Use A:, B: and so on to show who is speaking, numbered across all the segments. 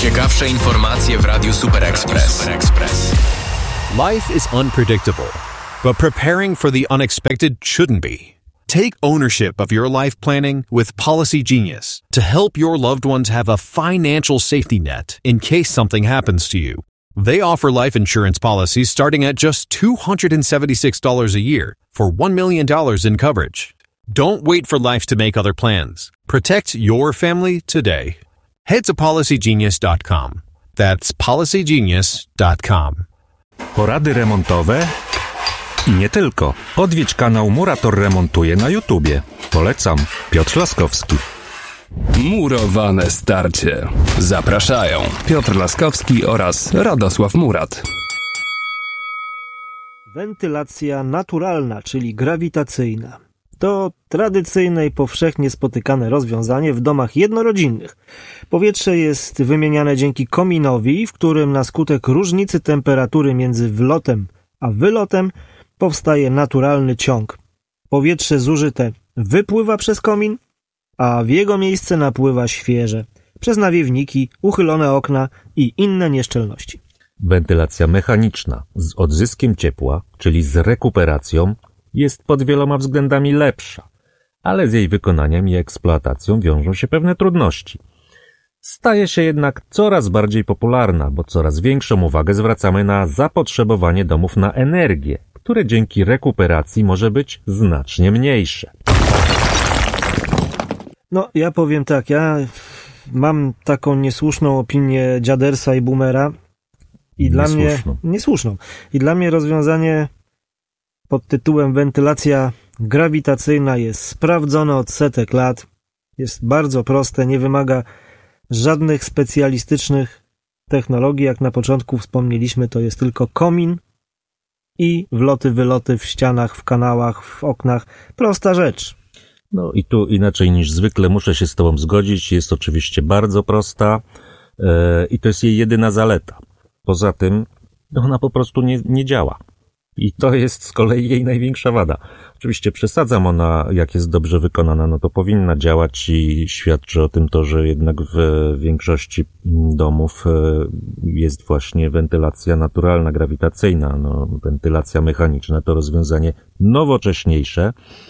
A: Najciekawsze informacje w Radiu Super Express.
B: Life is unpredictable, but preparing for the unexpected shouldn't be. Take ownership of your life planning with Policy Genius to help your loved ones have a financial safety net in case something happens to you. They offer life insurance policies starting at just $276 a year for $1 million in coverage. Don't wait for life to make other plans. Protect your family today. Head to PolicyGenius.com. That's PolicyGenius.com.
C: Porady remontowe? I nie tylko. Odwiedź kanał Murator Remontuje na YouTubie. Polecam. Piotr Laskowski.
A: Murowane starcie. Zapraszają Piotr Laskowski oraz Radosław Murat.
D: Wentylacja naturalna, czyli grawitacyjna. To tradycyjne i powszechnie spotykane rozwiązanie w domach jednorodzinnych. Powietrze jest wymieniane dzięki kominowi, w którym na skutek różnicy temperatury między wlotem a wylotem powstaje naturalny ciąg. Powietrze zużyte wypływa przez komin, a w jego miejsce napływa świeże, przez nawiewniki, uchylone okna i inne nieszczelności.
C: Wentylacja mechaniczna z odzyskiem ciepła, czyli z rekuperacją, jest pod wieloma względami lepsza, ale z jej wykonaniem i eksploatacją wiążą się pewne trudności. Staje się jednak coraz bardziej popularna, bo coraz większą uwagę zwracamy na zapotrzebowanie domów na energię, które dzięki rekuperacji może być znacznie mniejsze.
D: No, ja powiem tak, ja mam taką niesłuszną opinię dziadersa i boomera i dla mnie niesłuszną. I dla mnie rozwiązanie pod tytułem wentylacja grawitacyjna jest sprawdzone od setek lat, jest bardzo proste, nie wymaga żadnych specjalistycznych technologii, jak na początku wspomnieliśmy, to jest tylko komin i wloty, wyloty w ścianach, w kanałach, w oknach. Prosta rzecz.
C: No i tu inaczej niż zwykle muszę się z tobą zgodzić, jest oczywiście bardzo prosta i to jest jej jedyna zaleta. Poza tym ona po prostu nie działa. I to jest z kolei jej największa wada. Oczywiście przesadzam, ona jak jest dobrze wykonana, no to powinna działać i świadczy o tym to, że jednak w większości domów jest właśnie wentylacja naturalna, grawitacyjna. No, wentylacja mechaniczna to rozwiązanie nowocześniejsze.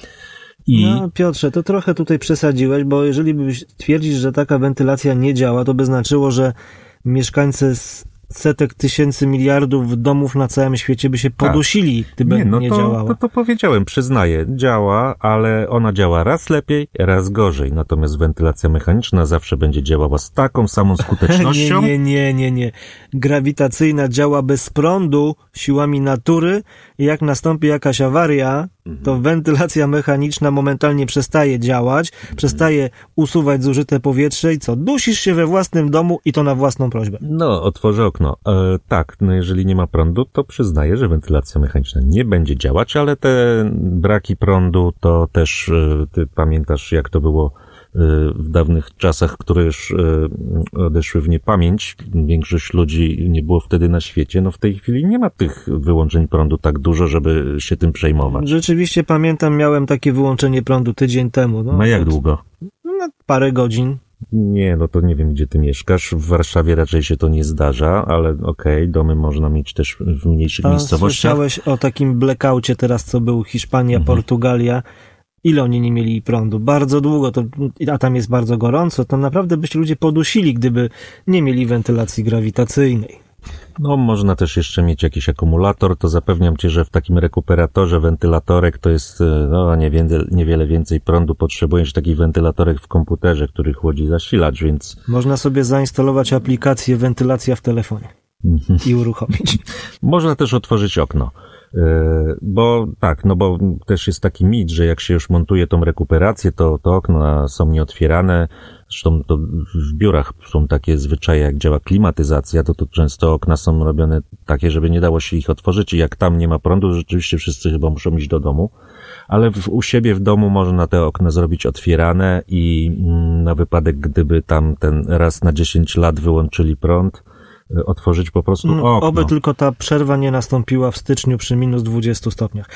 D: No Piotrze, to trochę tutaj przesadziłeś, bo jeżeli twierdzisz, że taka wentylacja nie działa, to by znaczyło, że mieszkańcy setek tysięcy miliardów domów na całym świecie by się podusili, gdyby nie działała.
C: To powiedziałem, przyznaję, działa, ale ona działa raz lepiej, raz gorzej. Natomiast wentylacja mechaniczna zawsze będzie działała z taką samą skutecznością.
D: Nie. Grawitacyjna działa bez prądu, siłami natury i jak nastąpi jakaś awaria, to wentylacja mechaniczna momentalnie przestaje działać, przestaje usuwać zużyte powietrze i co? Dusisz się we własnym domu i to na własną prośbę.
C: No, otworzę okno. Tak, no jeżeli nie ma prądu, to przyznaję, że wentylacja mechaniczna nie będzie działać, ale te braki prądu to też, ty pamiętasz jak to było w dawnych czasach, które już odeszły w niepamięć. Większość ludzi nie było wtedy na świecie. No w tej chwili nie ma tych wyłączeń prądu tak dużo, żeby się tym przejmować.
D: Rzeczywiście pamiętam, miałem takie wyłączenie prądu tydzień temu.
C: No jak długo?
D: No, parę godzin.
C: Nie, no to nie wiem, gdzie ty mieszkasz. W Warszawie raczej się to nie zdarza, ale okej, domy można mieć też w mniejszych miejscowościach.
D: Słyszałeś o takim blackoutie teraz, co był Hiszpania, Portugalia. Ile oni nie mieli prądu? Bardzo długo, a tam jest bardzo gorąco, to naprawdę by się ludzie podusili, gdyby nie mieli wentylacji grawitacyjnej.
C: No, można też jeszcze mieć jakiś akumulator, to zapewniam cię, że w takim rekuperatorze wentylatorek to jest, niewiele więcej prądu potrzebuje niż taki wentylatorek w komputerze, który chłodzi zasilacz, więc...
D: Można sobie zainstalować aplikację wentylacja w telefonie i uruchomić.
C: Można też otworzyć okno. Bo też jest taki mit, że jak się już montuje tą rekuperację, to okna są nieotwierane. Zresztą to w biurach są takie zwyczaje, jak działa klimatyzacja, to często okna są robione takie, żeby nie dało się ich otworzyć i jak tam nie ma prądu, rzeczywiście wszyscy chyba muszą iść do domu. Ale u siebie w domu można te okna zrobić otwierane i na wypadek, gdyby tam ten raz na 10 lat wyłączyli prąd, otworzyć po prostu okno.
D: Oby tylko ta przerwa nie nastąpiła w styczniu przy minus 20 stopniach.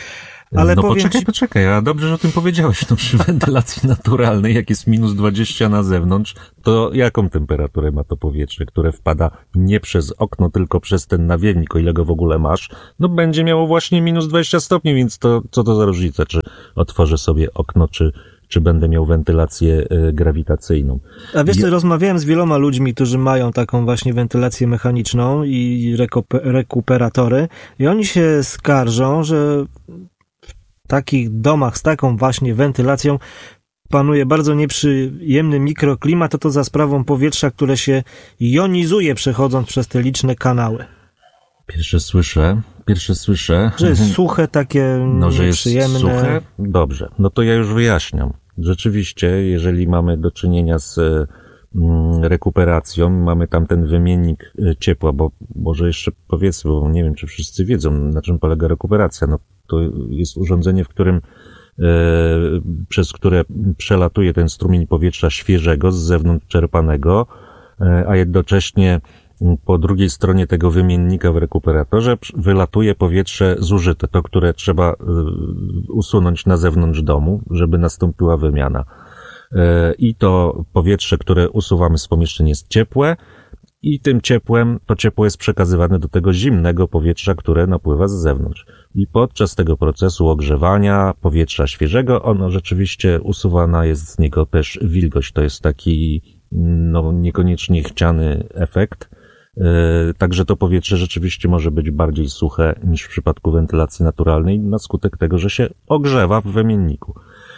D: Ale
C: no
D: powiem
C: poczekaj, a dobrze, że o tym powiedziałeś. No przy wentylacji naturalnej, jak jest minus 20 na zewnątrz, to jaką temperaturę ma to powietrze, które wpada nie przez okno, tylko przez ten nawiewnik, o ile go w ogóle masz, no będzie miało właśnie minus 20 stopni, więc to co to za różnica, czy otworzę sobie okno, czy będę miał wentylację grawitacyjną.
D: A wiesz co, rozmawiałem z wieloma ludźmi, którzy mają taką właśnie wentylację mechaniczną i rekuperatory i oni się skarżą, że w takich domach z taką właśnie wentylacją panuje bardzo nieprzyjemny mikroklimat, to za sprawą powietrza, które się jonizuje przechodząc przez te liczne kanały.
C: Pierwsze słyszę.
D: Że jest suche, takie
C: że
D: nieprzyjemne.
C: Jest suche? Dobrze. No to ja już wyjaśniam. Rzeczywiście, jeżeli mamy do czynienia z rekuperacją, mamy tam ten wymiennik ciepła, bo może jeszcze powiedzmy, bo nie wiem, czy wszyscy wiedzą, na czym polega rekuperacja. No to jest urządzenie, w którym przez które przelatuje ten strumień powietrza świeżego, z zewnątrz czerpanego, a jednocześnie po drugiej stronie tego wymiennika w rekuperatorze wylatuje powietrze zużyte, to, które trzeba usunąć na zewnątrz domu, żeby nastąpiła wymiana. I to powietrze, które usuwamy z pomieszczeń, jest ciepłe i tym ciepłem, to ciepło jest przekazywane do tego zimnego powietrza, które napływa z zewnątrz. I podczas tego procesu ogrzewania powietrza świeżego, ono rzeczywiście usuwana jest z niego też wilgoć. To jest taki, niekoniecznie chciany efekt. Także to powietrze rzeczywiście może być bardziej suche niż w przypadku wentylacji naturalnej na skutek tego, że się ogrzewa w wymienniku.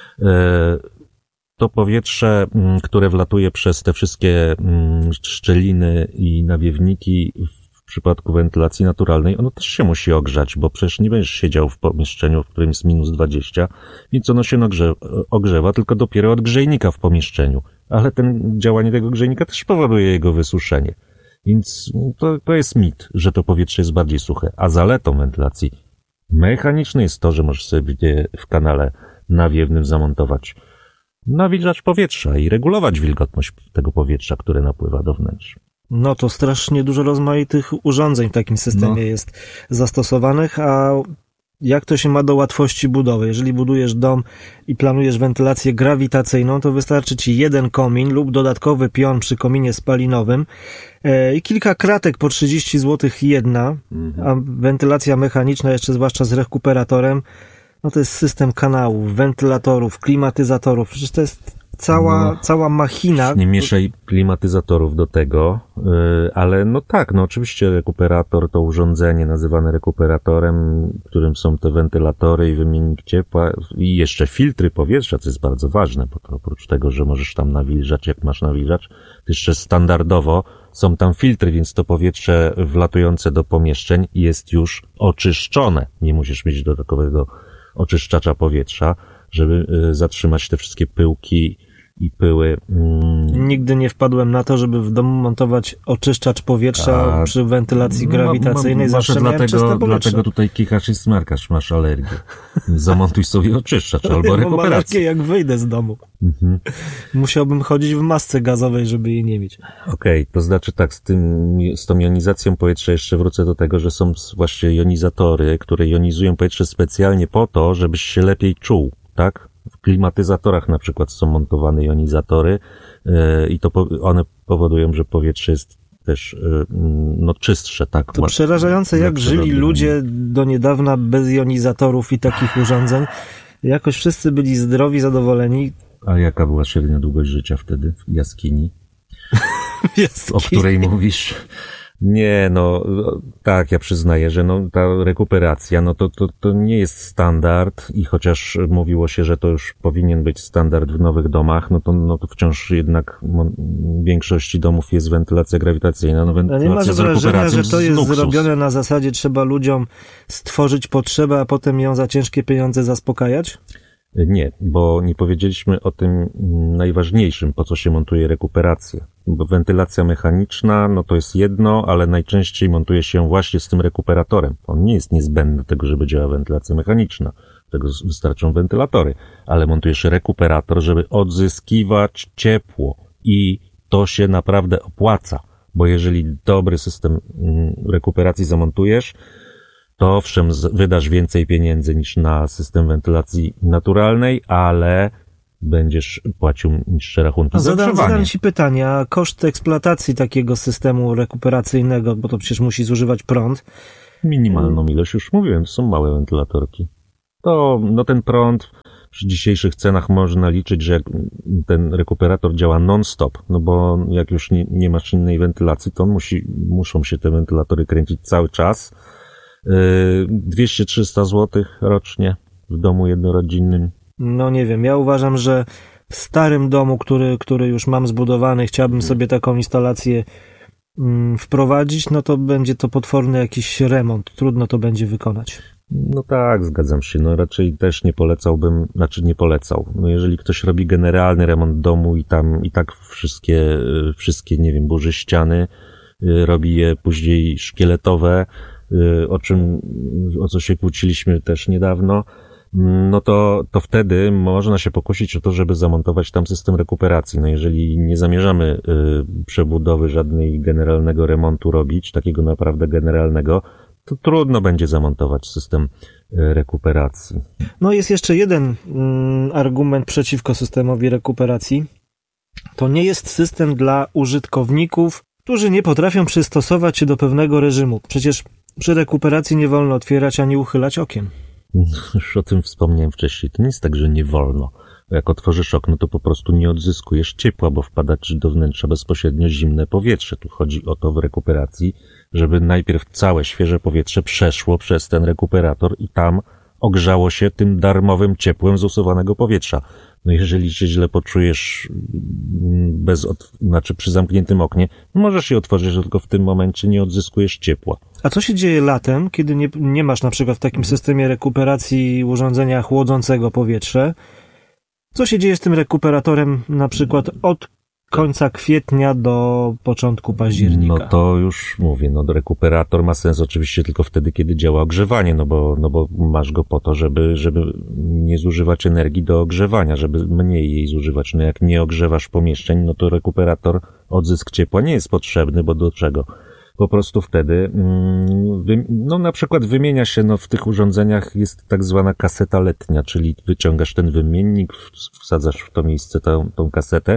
C: To powietrze, które wlatuje przez te wszystkie szczeliny i nawiewniki w przypadku wentylacji naturalnej, ono też się musi ogrzać, bo przecież nie będziesz siedział w pomieszczeniu, w którym jest minus 20, więc ono się ogrzewa tylko dopiero od grzejnika w pomieszczeniu. Ale działanie tego grzejnika też powoduje jego wysuszenie. Więc to jest mit, że to powietrze jest bardziej suche. A zaletą wentylacji mechanicznej jest to, że możesz sobie w kanale nawiewnym zamontować nawilżacz powietrza i regulować wilgotność tego powietrza, które napływa do wnętrz.
D: No to strasznie dużo rozmaitych urządzeń w takim systemie jest zastosowanych, a jak to się ma do łatwości budowy? Jeżeli budujesz dom i planujesz wentylację grawitacyjną, to wystarczy ci jeden komin lub dodatkowy pion przy kominie spalinowym i kilka kratek po 30 zł jedna, a wentylacja mechaniczna, jeszcze zwłaszcza z rekuperatorem, no to jest system kanałów, wentylatorów, klimatyzatorów. Przecież to jest cała machina.
C: Nie mieszaj klimatyzatorów do tego, ale oczywiście rekuperator to urządzenie nazywane rekuperatorem, którym są te wentylatory i wymiennik ciepła i jeszcze filtry powietrza, co jest bardzo ważne, bo to oprócz tego, że możesz tam nawilżać, jak masz nawilżacz, to jeszcze standardowo są tam filtry, więc to powietrze wlatujące do pomieszczeń jest już oczyszczone. Nie musisz mieć dodatkowego oczyszczacza powietrza, żeby zatrzymać te wszystkie pyłki i pyły.
D: Nigdy nie wpadłem na to, żeby w domu montować oczyszczacz powietrza przy wentylacji grawitacyjnej. Zawsze
C: dlatego tutaj kichasz i smarkasz, masz alergię. Zamontuj sobie oczyszczacz albo rekuperację.
D: Jak wyjdę z domu. Musiałbym chodzić w masce gazowej, żeby jej nie mieć.
C: Okej, to znaczy tak, z tą jonizacją powietrza jeszcze wrócę do tego, że są właśnie jonizatory, które jonizują powietrze specjalnie po to, żebyś się lepiej czuł, tak? W klimatyzatorach na przykład są montowane jonizatory i to one powodują, że powietrze jest też czystsze, tak?
D: To przerażające, jak żyli ludzie do niedawna bez jonizatorów i takich urządzeń. Jakoś wszyscy byli zdrowi, zadowoleni.
C: A jaka była średnia długość życia wtedy w jaskini? O której mówisz? Nie, tak, ja przyznaję, że ta rekuperacja, to nie jest standard i chociaż mówiło się, że to już powinien być standard w nowych domach, to wciąż jednak w większości domów jest wentylacja grawitacyjna.
D: Nie masz wrażenia, że to jest zrobione na zasadzie trzeba ludziom stworzyć potrzebę, a potem ją za ciężkie pieniądze zaspokajać?
C: Nie, bo nie powiedzieliśmy o tym najważniejszym, po co się montuje rekuperację. Bo wentylacja mechaniczna, to jest jedno, ale najczęściej montuje się właśnie z tym rekuperatorem. On nie jest niezbędny do tego, żeby działała wentylacja mechaniczna. Do tego wystarczą wentylatory. Ale montujesz rekuperator, żeby odzyskiwać ciepło. I to się naprawdę opłaca. Bo jeżeli dobry system rekuperacji zamontujesz, to owszem wydasz więcej pieniędzy niż na system wentylacji naturalnej, ale będziesz płacił niższe rachunki za ogrzewanie.
D: Zadam ci pytanie, a koszt eksploatacji takiego systemu rekuperacyjnego, bo to przecież musi zużywać prąd.
C: Minimalną ilość, już mówiłem, to są małe wentylatorki. No ten prąd przy dzisiejszych cenach można liczyć, że ten rekuperator działa non-stop, no bo jak już nie masz innej wentylacji, to muszą się te wentylatory kręcić cały czas. 200-300 zł rocznie w domu jednorodzinnym.
D: No nie wiem, ja uważam, że w starym domu, który już mam zbudowany, chciałbym sobie taką instalację wprowadzić, no to będzie to potworny jakiś remont. Trudno to będzie wykonać.
C: No tak, zgadzam się. No raczej też nie polecałbym, nie polecał. No jeżeli ktoś robi generalny remont domu i tam i tak wszystkie, nie wiem, burzy ściany, robi je później szkieletowe, o co się kłóciliśmy też niedawno, no to wtedy można się pokusić o to, żeby zamontować tam system rekuperacji. No jeżeli nie zamierzamy przebudowy żadnej generalnego remontu robić, takiego naprawdę generalnego, to trudno będzie zamontować system rekuperacji.
D: No jest jeszcze jeden argument przeciwko systemowi rekuperacji. To nie jest system dla użytkowników, którzy nie potrafią przystosować się do pewnego reżimu. Przecież przy rekuperacji nie wolno otwierać ani uchylać okien.
C: Już o tym wspomniałem wcześniej. To nie jest tak, że nie wolno. Jak otworzysz okno, to po prostu nie odzyskujesz ciepła, bo wpada ci do wnętrza bezpośrednio zimne powietrze. Tu chodzi o to w rekuperacji, żeby najpierw całe świeże powietrze przeszło przez ten rekuperator i tam ogrzało się tym darmowym ciepłem z usuwanego powietrza. No jeżeli się źle poczujesz przy zamkniętym oknie, możesz je otworzyć, tylko w tym momencie nie odzyskujesz ciepła.
D: A co się dzieje latem, kiedy nie masz na przykład w takim systemie rekuperacji urządzenia chłodzącego powietrze? Co się dzieje z tym rekuperatorem na przykład od końca kwietnia do początku października?
C: No to już mówię, rekuperator ma sens oczywiście tylko wtedy, kiedy działa ogrzewanie, no bo masz go po to, żeby nie zużywać energii do ogrzewania, żeby mniej jej zużywać. No jak nie ogrzewasz pomieszczeń, no to rekuperator, odzysk ciepła nie jest potrzebny, bo do czego? Po prostu wtedy, na przykład wymienia się, w tych urządzeniach jest tak zwana kaseta letnia, czyli wyciągasz ten wymiennik, wsadzasz w to miejsce tą kasetę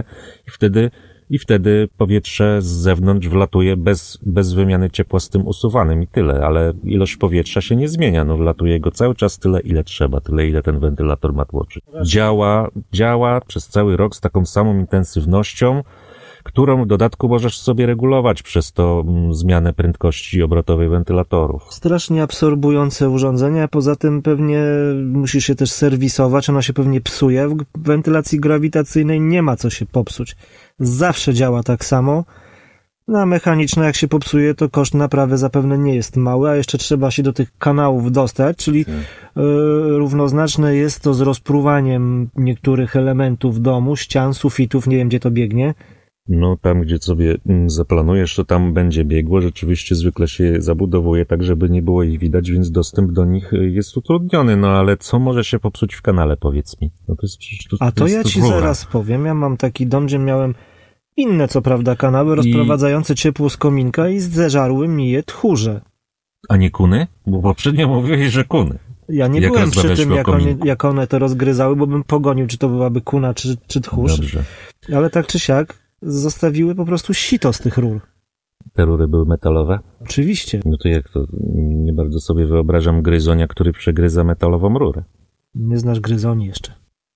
C: i wtedy powietrze z zewnątrz wlatuje bez wymiany ciepła z tym usuwanym i tyle, ale ilość powietrza się nie zmienia, wlatuje go cały czas tyle, ile trzeba, tyle, ile ten wentylator ma tłoczyć. Działa przez cały rok z taką samą intensywnością, którą w dodatku możesz sobie regulować przez to zmianę prędkości obrotowej wentylatorów.
D: Strasznie absorbujące urządzenia, poza tym pewnie musisz się też serwisować, ona się pewnie psuje. W wentylacji grawitacyjnej nie ma co się popsuć. Zawsze działa tak samo. Na mechaniczne jak się popsuje, to koszt naprawy zapewne nie jest mały, a jeszcze trzeba się do tych kanałów dostać, czyli równoznaczne jest to z rozpruwaniem niektórych elementów domu, ścian, sufitów, nie wiem gdzie to biegnie.
C: No tam, gdzie sobie zaplanujesz, to tam będzie biegło. Rzeczywiście zwykle się zabudowuje tak, żeby nie było ich widać, więc dostęp do nich jest utrudniony. Ale co może się popsuć w kanale, powiedz mi? To jest
D: ja ci zaraz powiem. Ja mam taki dom, gdzie miałem inne, co prawda, kanały rozprowadzające ciepło z kominka i zeżarły mi je tchórze.
C: A nie kuny? Bo poprzednio mówiłeś, że kuny.
D: Ja nie byłem przy tym, jak one to rozgryzały, bo bym pogonił, czy to byłaby kuna, czy tchórz.
C: Dobrze.
D: Ale tak czy siak zostawiły po prostu sito z tych rur.
C: Te rury były metalowe?
D: Oczywiście.
C: No to jak to? Nie bardzo sobie wyobrażam gryzonia, który przegryza metalową rurę.
D: Nie znasz gryzoni jeszcze.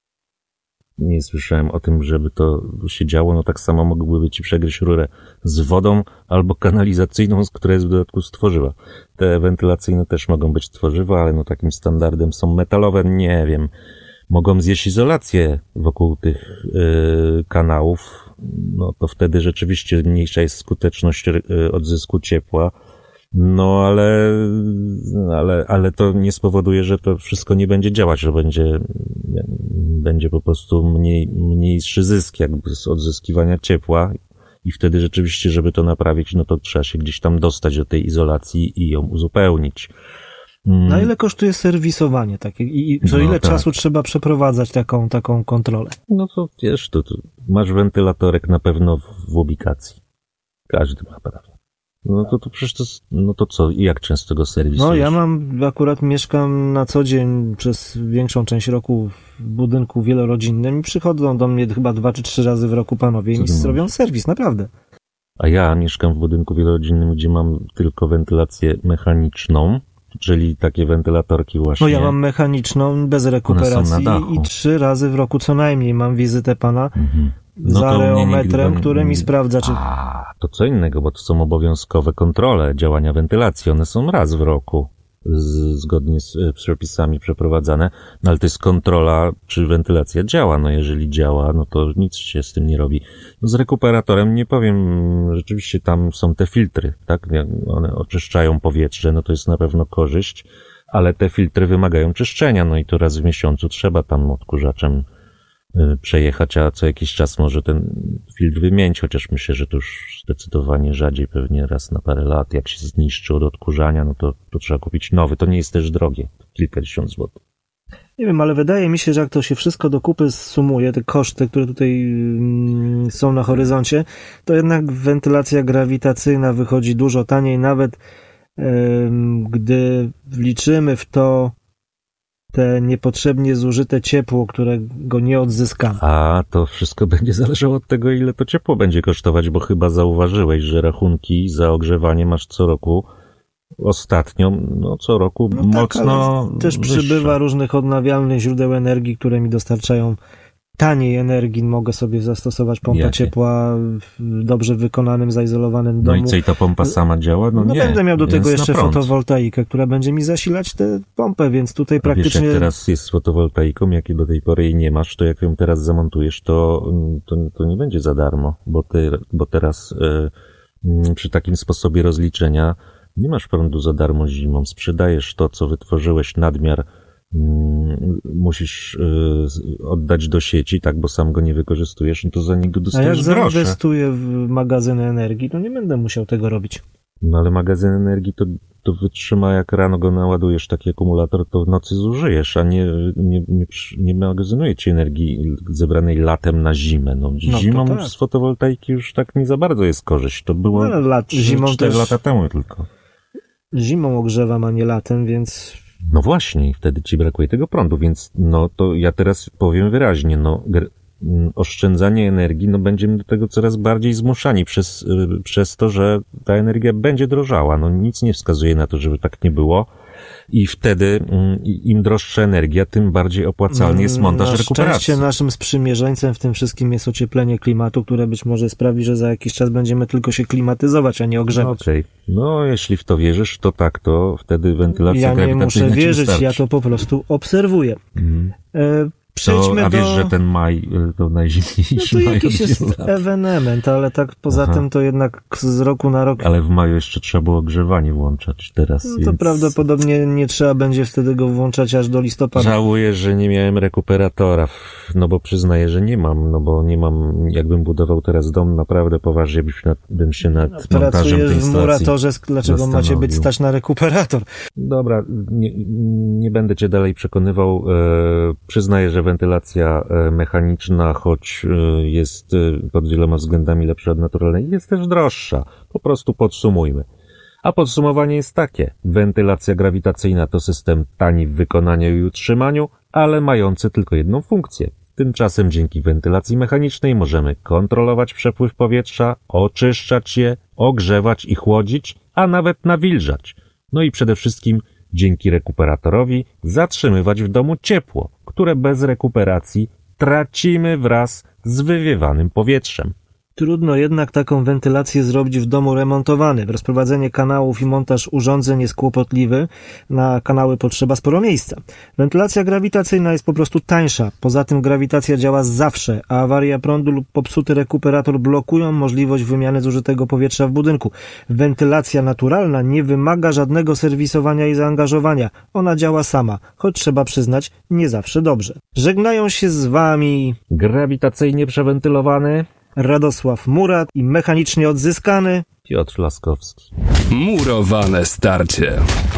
C: Nie słyszałem o tym, żeby to się działo. Tak samo mogłyby ci przegryźć rurę z wodą albo kanalizacyjną, która jest w dodatku z tworzywa. Te wentylacyjne też mogą być tworzywa, ale takim standardem są metalowe. Nie wiem. Mogą zjeść izolację wokół tych kanałów. To wtedy rzeczywiście mniejsza jest skuteczność odzysku ciepła. Ale to nie spowoduje, że to wszystko nie będzie działać, że będzie po prostu mniejszy zysk jakby z odzyskiwania ciepła i wtedy rzeczywiście, żeby to naprawić, to trzeba się gdzieś tam dostać do tej izolacji i ją uzupełnić.
D: Na ile kosztuje serwisowanie takie i co ile czasu trzeba przeprowadzać taką kontrolę?
C: To wiesz, to masz wentylatorek na pewno w ubikacji. Każdy ma prawo. No to przecież to, no to co, i jak często go serwisujesz?
D: No ja mieszkam na co dzień przez większą część roku w budynku wielorodzinnym i przychodzą do mnie chyba 2 czy 3 razy w roku panowie i mi zrobią serwis, naprawdę.
C: A ja mieszkam w budynku wielorodzinnym, gdzie mam tylko wentylację mechaniczną, czyli takie wentylatorki właśnie.
D: No ja mam mechaniczną, bez rekuperacji i 3 razy w roku co najmniej mam wizytę pana z areometrem, który mi sprawdza, czy...
C: To co innego, bo to są obowiązkowe kontrole działania wentylacji. One są raz w roku, zgodnie z przepisami przeprowadzane, no ale to jest kontrola, czy wentylacja działa. No jeżeli działa, no to nic się z tym nie robi. No z rekuperatorem nie powiem, rzeczywiście tam są te filtry, tak? One oczyszczają powietrze, no to jest na pewno korzyść, ale te filtry wymagają czyszczenia, no i to raz w miesiącu trzeba tam odkurzaczem przejechać, a co jakiś czas może ten filtr wymienić, chociaż myślę, że to już zdecydowanie rzadziej, pewnie raz na parę lat, jak się zniszczy od odkurzania, no to trzeba kupić nowy. To nie jest też drogie, kilkadziesiąt złotych.
D: Nie wiem, ale wydaje mi się, że jak to się wszystko do kupy sumuje, te koszty, które tutaj są na horyzoncie, to jednak wentylacja grawitacyjna wychodzi dużo taniej, nawet gdy wliczymy w to te niepotrzebnie zużyte ciepło, którego nie odzyskamy.
C: A to wszystko będzie zależało od tego, ile to ciepło będzie kosztować, bo chyba zauważyłeś, że rachunki za ogrzewanie masz co roku, ostatnio, co roku mocno
D: ale też
C: wyższe.
D: Przybywa różnych odnawialnych źródeł energii, które mi dostarczają taniej energii. Mogę sobie zastosować pompę ciepła w dobrze wykonanym, zaizolowanym domu.
C: No i co, i ta pompa sama działa? No nie.
D: Będę miał do tego jeszcze fotowoltaikę, która będzie mi zasilać tę pompę, więc tutaj praktycznie...
C: Wiesz, jak teraz jest z fotowoltaiką, jakiej do tej pory jej nie masz, to jak ją teraz zamontujesz, to nie będzie za darmo, bo teraz przy takim sposobie rozliczenia nie masz prądu za darmo zimą. Sprzedajesz to, co wytworzyłeś, nadmiar musisz oddać do sieci, tak, bo sam go nie wykorzystujesz, no to za niego dostajesz grosze.
D: A jak zainwestuję w magazyny energii, to nie będę musiał tego robić.
C: No ale magazyn energii to wytrzyma, jak rano go naładujesz, taki akumulator, to w nocy zużyjesz, a nie magazynuje ci energii zebranej latem na zimę. No zimą tak. Z fotowoltaiki już tak nie za bardzo jest korzyść. To było 4 lata temu tylko.
D: Zimą ogrzewam, a nie latem, więc...
C: No właśnie, wtedy ci brakuje tego prądu, więc to ja teraz powiem wyraźnie, oszczędzanie energii, będziemy do tego coraz bardziej zmuszani przez to, że ta energia będzie drożała. Nic nie wskazuje na to, żeby tak nie było. I wtedy im droższa energia, tym bardziej opłacalny jest montaż rekuperacji.
D: Na szczęście naszym sprzymierzeńcem w tym wszystkim jest ocieplenie klimatu, które być może sprawi, że za jakiś czas będziemy tylko się klimatyzować, a nie ogrzewać.
C: Okej. Jeśli w to wierzysz, to tak, to wtedy wentylacja grawitacyjna
D: Ja nie muszę wierzyć, ja to po prostu obserwuję.
C: Wiesz, że ten maj to najzimniejszy
D: to
C: maj
D: jakiś jest ewenement, ale tak poza tym to jednak z roku na rok...
C: Ale w maju jeszcze trzeba było ogrzewanie włączać teraz.
D: To prawdopodobnie nie trzeba będzie wtedy go włączać aż do listopada.
C: Żałuję, że nie miałem rekuperatora, bo przyznaję, że nie mam, bo nie mam, jakbym budował teraz dom, naprawdę poważnie bym się nad montażem tej instalacji
D: Pracujesz w Muratorze, dlaczego macie być stać na rekuperator?
C: Dobra, nie będę cię dalej przekonywał, przyznaję, że wentylacja mechaniczna, choć jest pod wieloma względami lepsza od naturalnej, jest też droższa. Po prostu podsumujmy. A podsumowanie jest takie. Wentylacja grawitacyjna to system tani w wykonaniu i utrzymaniu, ale mający tylko jedną funkcję. Tymczasem dzięki wentylacji mechanicznej możemy kontrolować przepływ powietrza, oczyszczać je, ogrzewać i chłodzić, a nawet nawilżać. I przede wszystkim dzięki rekuperatorowi zatrzymywać w domu ciepło, które bez rekuperacji tracimy wraz z wywiewanym powietrzem.
D: Trudno jednak taką wentylację zrobić w domu remontowanym. Rozprowadzenie kanałów i montaż urządzeń jest kłopotliwy. Na kanały potrzeba sporo miejsca. Wentylacja grawitacyjna jest po prostu tańsza. Poza tym grawitacja działa zawsze, a awaria prądu lub popsuty rekuperator blokują możliwość wymiany zużytego powietrza w budynku. Wentylacja naturalna nie wymaga żadnego serwisowania i zaangażowania. Ona działa sama, choć trzeba przyznać, nie zawsze dobrze. Żegnają się z wami
C: grawitacyjnie przewentylowany
D: Radosław Murat i mechanicznie odzyskany
C: Piotr Laskowski.
A: Murowane starcie.